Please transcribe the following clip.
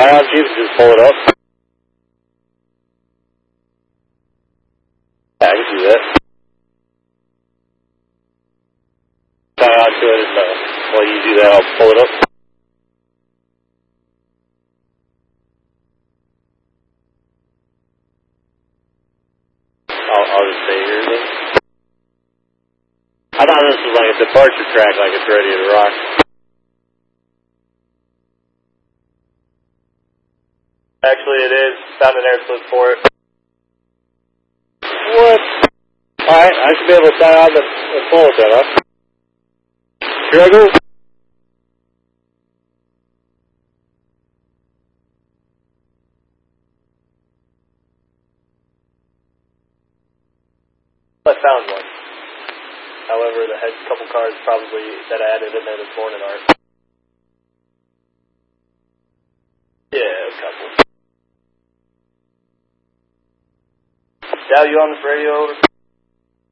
on, Chief, and just pull it up. Yeah, I can do that. Sign on to it, and while you do that, I'll pull it up. I'll just stay here then. I thought this was like a departure track, like it's ready to rock. Actually, it is. Found an air slip for it. What? Alright, I should be able to sign on and pull it then, huh? Struggle? I found one. However, the couple cars probably that I added in there this morning aren't. Yeah, a couple. Dal, you on this radio over?